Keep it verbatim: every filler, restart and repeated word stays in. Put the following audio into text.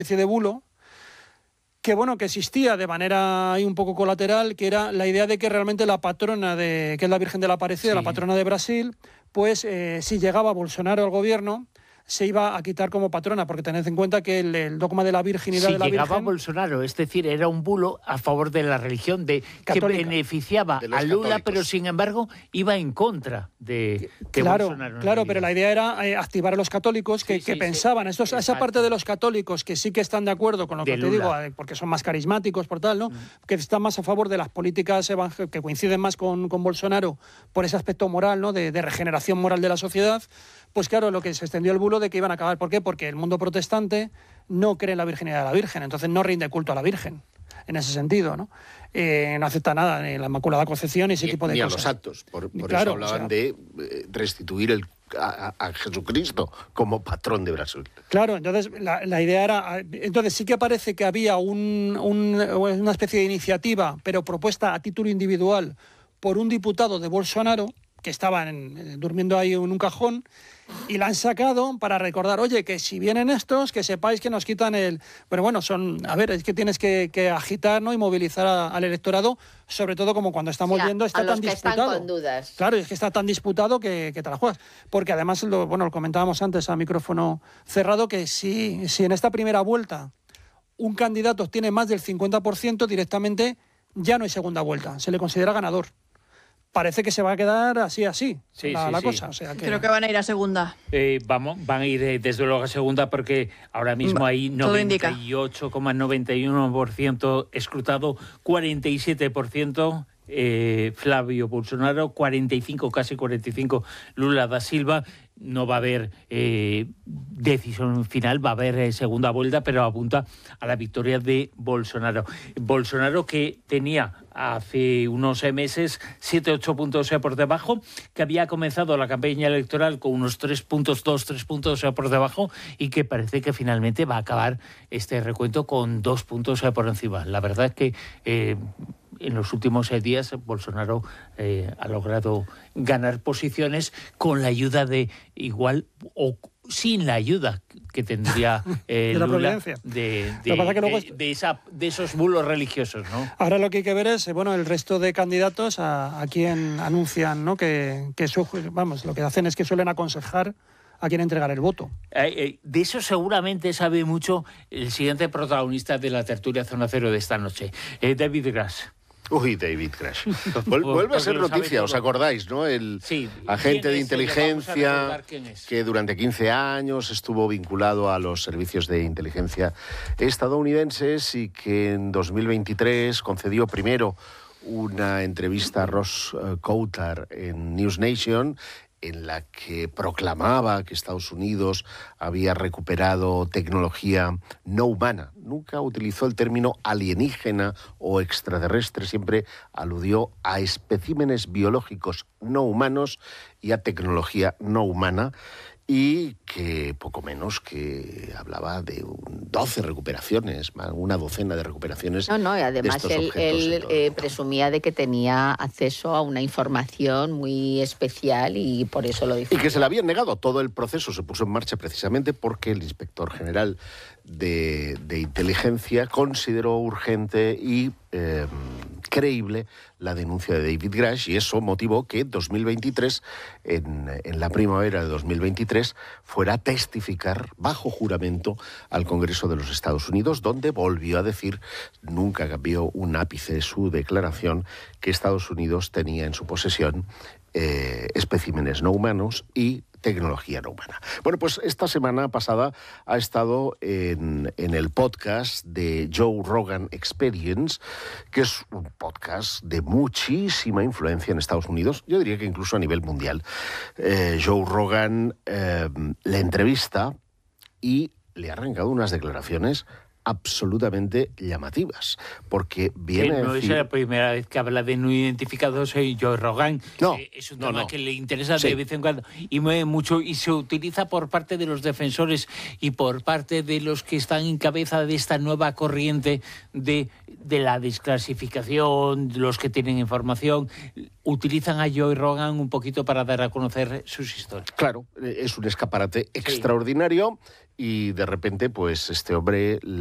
especie de bulo que bueno que existía de manera ahí un poco colateral, que era la idea de que realmente la patrona de que es la Virgen de la Aparecida, sí. la patrona de Brasil, pues eh, si llegaba Bolsonaro al gobierno se iba a quitar como patrona, porque tened en cuenta que el, el dogma de la virginidad si de la Virgen... Si llegaba Bolsonaro, es decir, era un bulo a favor de la religión, de católica, que beneficiaba a Lula, católicos. Pero sin embargo iba en contra de, de claro, Bolsonaro. Claro, pero la idea era eh, activar a los católicos que, sí, que sí, pensaban, sí, estos, esa parte de los católicos que sí que están de acuerdo con lo que te digo, eh, porque son más carismáticos, por tal, ¿no? Mm. Que están más a favor de las políticas evangélicas, que coinciden más con, con Bolsonaro por ese aspecto moral, ¿no? De, de regeneración moral de la sociedad. Pues claro, lo que se extendió el bulo de que iban a acabar. ¿Por qué? Porque el mundo protestante no cree en la virginidad de la Virgen, entonces no rinde culto a la Virgen, en ese sentido, ¿no? Eh, no acepta nada, ni la Inmaculada Concepción, y ese ni, tipo de ni cosas. Ni a los actos, por, por claro, eso hablaban o sea, de eh, restituir el, a, a Jesucristo como patrón de Brasil. Claro, entonces la, la idea era... Entonces sí que parece que había un, un, una especie de iniciativa, pero propuesta a título individual por un diputado de Bolsonaro, que estaban en, durmiendo ahí en un cajón, y la han sacado para recordar, oye, que si vienen estos, que sepáis que nos quitan el... Pero bueno, son... A ver, es que tienes que, que agitar, ¿no? Y movilizar a, al electorado, sobre todo como cuando estamos o sea, viendo, está a los tan que disputado. Están con dudas. Claro, es que está tan disputado que, que te la juegas. Porque además, lo, bueno, lo comentábamos antes a micrófono cerrado, que si, si en esta primera vuelta un candidato tiene más del cincuenta por ciento, directamente ya no hay segunda vuelta, se le considera ganador. Parece que se va a quedar así, así, sí, la, sí, la sí. cosa. O sea que... Creo que van a ir a segunda. Eh, vamos, van a ir eh, desde luego a segunda porque ahora mismo hay noventa y ocho coma noventa y uno por ciento escrutado, cuarenta y siete por ciento eh, Flavio Bolsonaro, cuarenta y cinco, casi cuarenta y cinco Lula da Silva. No va a haber eh, decisión final, va a haber eh, segunda vuelta, pero apunta a la victoria de Bolsonaro. Bolsonaro que tenía hace unos meses siete ocho puntos por debajo, que había comenzado la campaña electoral con unos tres puntos dos, tres puntos por debajo y que parece que finalmente va a acabar este recuento con dos puntos por encima. La verdad es que eh, en los últimos días Bolsonaro eh, ha logrado ganar posiciones con la ayuda de igual o sin la ayuda que tendría eh, de la Lula providencia. de, de, de, es... de, esa, de esos bulos religiosos, ¿no? Ahora lo que hay que ver es, bueno, el resto de candidatos a, a quien anuncian, ¿no? Que, que su, vamos, lo que hacen es que suelen aconsejar a quién entregar el voto. Eh, eh, de eso seguramente sabe mucho el siguiente protagonista de la tertulia Zona Cero de esta noche, eh, David Grass. Uy, David Grass. Vuelve a ser noticia, ¿os acordáis, no? El sí, agente de inteligencia que durante quince años estuvo vinculado a los servicios de inteligencia estadounidenses y que en dos mil veintitrés concedió primero una entrevista a Ross Coulter en News Nation, en la que proclamaba que Estados Unidos había recuperado tecnología no humana. Nunca utilizó el término alienígena o extraterrestre, siempre aludió a especímenes biológicos no humanos y a tecnología no humana, y que poco menos que hablaba de doce recuperaciones, una docena de recuperaciones. No, no, y además de él, él eh, presumía de que tenía acceso a una información muy especial y por eso lo dijo. Y que se le habían negado. Todo el proceso se puso en marcha precisamente porque el inspector general de, de inteligencia consideró urgente y eh, creíble la denuncia de David Grass, y eso motivó que en dos mil veintitrés, en, en la primavera de dos mil veintitrés, fuera a testificar bajo juramento al Congreso de los Estados Unidos, donde volvió a decir, nunca cambió un ápice de su declaración, que Estados Unidos tenía en su posesión eh, especímenes no humanos y tecnología no humana. Bueno, pues esta semana pasada ha estado en, en el podcast de Joe Rogan Experience, que es un podcast de muchísima influencia en Estados Unidos, yo diría que incluso a nivel mundial. Eh, Joe Rogan eh, le entrevista y le ha arrancado unas declaraciones absolutamente llamativas, porque viene que no a decir... es la primera vez que habla de no identificados, soy Joe Rogan. No, eh, es un no, tema no. que le interesa Sí. de vez en cuando y mueve mucho, y se utiliza por parte de los defensores y por parte de los que están en cabeza de esta nueva corriente de, de la desclasificación, los que tienen información. Utilizan a Joe Rogan un poquito para dar a conocer sus historias. Claro, es un escaparate extraordinario. y de repente, pues este hombre